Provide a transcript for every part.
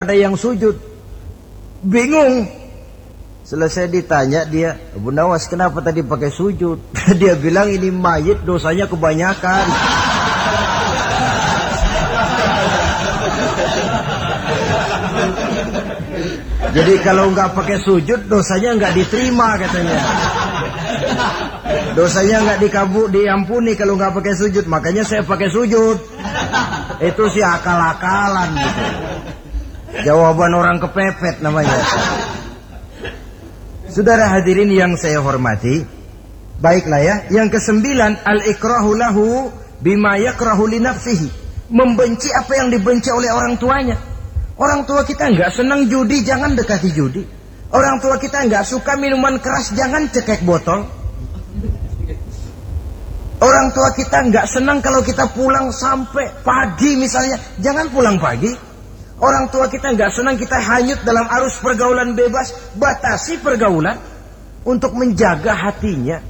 ada yang sujud. Bingung. Selesai ditanya dia, Abu Nawas kenapa tadi pakai sujud? Dia bilang ini mayit dosanya kebanyakan. Jadi kalau nggak pakai sujud dosanya nggak diterima katanya. Dosanya nggak diampuni kalau nggak pakai sujud. Makanya saya pakai sujud. Itu sih akal-akalan gitu. Jawaban orang kepepet namanya. Saudara hadirin yang saya hormati, baiklah ya. Yang ke-9, al-ikrahu lahu bima yakrahu li nafsihi. Membenci apa yang dibenci oleh orang tuanya. Orang tua kita nggak senang judi, jangan dekati judi. Orang tua kita nggak suka minuman keras, jangan cekek botol. Orang tua kita nggak senang kalau kita pulang sampai pagi misalnya, jangan pulang pagi. Orang tua kita nggak senang kita hanyut dalam arus pergaulan bebas, batasi pergaulan untuk menjaga hatinya.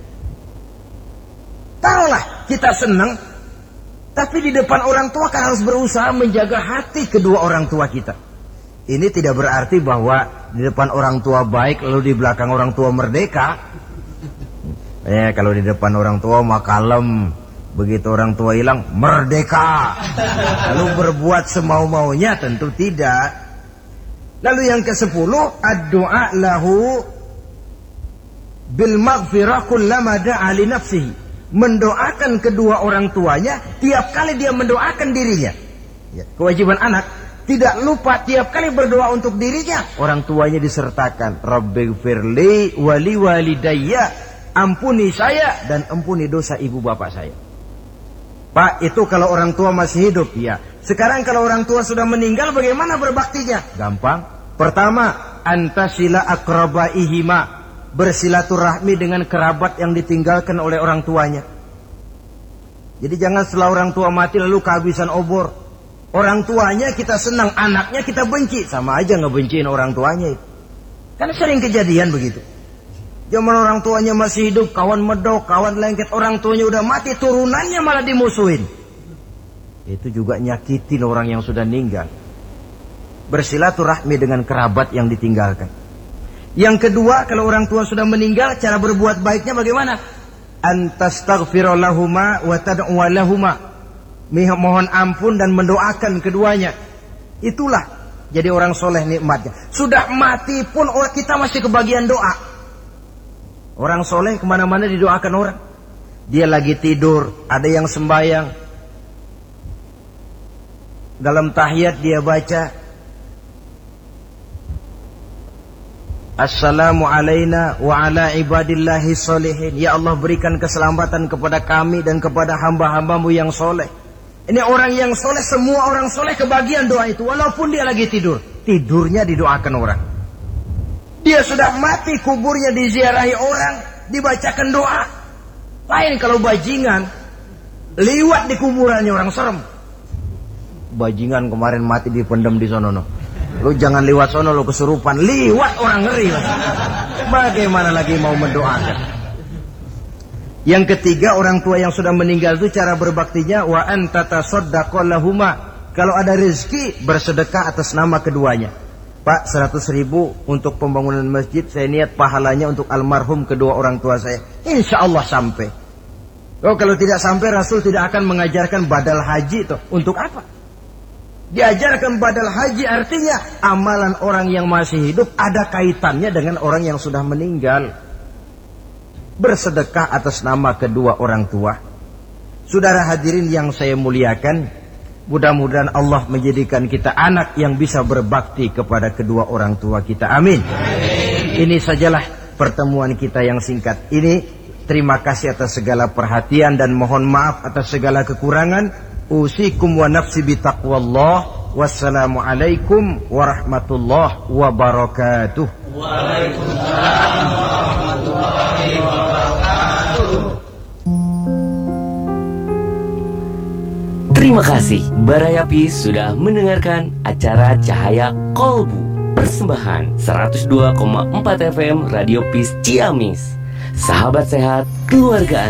Tahulah kita senang, tapi di depan orang tua kan harus berusaha menjaga hati kedua orang tua kita. Ini tidak berarti bahwa di depan orang tua baik lalu di belakang orang tua merdeka. Kalau di depan orang tua mah kalem, begitu orang tua hilang merdeka. Lalu berbuat semau-maunya, tentu tidak. Lalu yang ke-10, ad-du'a lahu bil maghfirah kullama da'a li nafsihi. Mendoakan kedua orang tuanya tiap kali dia mendoakan dirinya. Kewajiban anak tidak lupa tiap kali berdoa untuk dirinya, orang tuanya disertakan. Rabbighfirli wa li walidayya. Ampuni saya dan ampuni dosa ibu bapak saya. Pak, itu kalau orang tua masih hidup, ya. Sekarang kalau orang tua sudah meninggal, bagaimana berbaktinya? Gampang. Pertama, antasila akrabaihima, bersilaturahmi dengan kerabat yang ditinggalkan oleh orang tuanya. Jadi jangan setelah orang tua mati lalu kehabisan obor. Orang tuanya kita senang, anaknya kita benci, sama aja ngebenciin orang tuanya itu. Kan sering kejadian begitu. Zaman orang tuanya masih hidup, kawan medok, kawan lengket, orang tuanya udah mati, turunannya malah dimusuhin. Itu juga nyakitin orang yang sudah meninggal. Bersilaturahmi dengan kerabat yang ditinggalkan. Yang kedua, kalau orang tua sudah meninggal, cara berbuat baiknya bagaimana? Antastaghfira lahuma wa tad'u lahuma. Mohon ampun dan mendoakan keduanya. Itulah jadi orang soleh nikmatnya. Sudah mati pun kita masih kebagian doa. Orang soleh kemana-mana didoakan orang. Dia lagi tidur, ada yang sembahyang. Dalam tahiyat dia baca, Assalamu alayna wa ala ibadillahi sholihin. Ya Allah, berikan keselamatan kepada kami dan kepada hamba-hambamu yang soleh. Ini orang yang soleh, semua orang soleh kebagian doa itu. Walaupun dia lagi tidur, tidurnya didoakan orang. Dia sudah mati, kuburnya diziarahi orang, dibacakan doa. Lain kalau bajingan, liwat di kuburannya orang serem. Bajingan kemarin mati dipendam di sono. Lu jangan liwat sono, lu kesurupan. Liwat orang ngeri. Bagaimana lagi mau mendoakan? Yang ketiga, orang tua yang sudah meninggal itu cara berbaktinya wa anta tasaddaqu lahuma. Kalau ada rezeki, bersedekah atas nama keduanya. Pak, 100.000 untuk pembangunan masjid, saya niat pahalanya untuk almarhum kedua orang tua saya. Insya Allah sampai. Oh, kalau tidak sampai, Rasul tidak akan mengajarkan badal haji itu. Untuk apa? Diajarkan badal haji artinya amalan orang yang masih hidup ada kaitannya dengan orang yang sudah meninggal. Bersedekah atas nama kedua orang tua. Saudara hadirin yang saya muliakan, mudah-mudahan Allah menjadikan kita anak yang bisa berbakti kepada kedua orang tua kita. Amin. Ini sajalah pertemuan kita yang singkat ini. Terima kasih atas segala perhatian dan mohon maaf atas segala kekurangan. Usikum wa nafsi bitaqwallah. Wassalamualaikum warahmatullahi wabarakatuh. Waalaikumsalam warahmatullahi wabarakatuh. Terima kasih Baraya Peace sudah mendengarkan acara Cahaya Kolbu. Persembahan 102,4 FM Radio Peace Ciamis. Sahabat sehat, keluarga